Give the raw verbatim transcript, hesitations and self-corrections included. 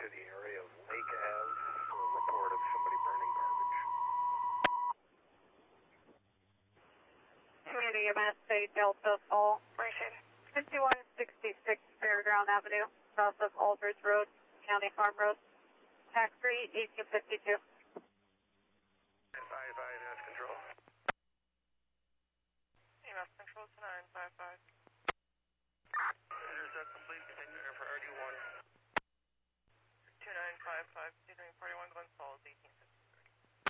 to the area of Lake Ave for a report of somebody burning garbage. Community E M S, State Delta Fall. Appreciate it. fifty-one sixty-six Fairground Avenue, south of Aldridge Road, County Farm Road. Tax three, eighteen fifty-two. nine five five, E M S Control. E M S Control to nine five five.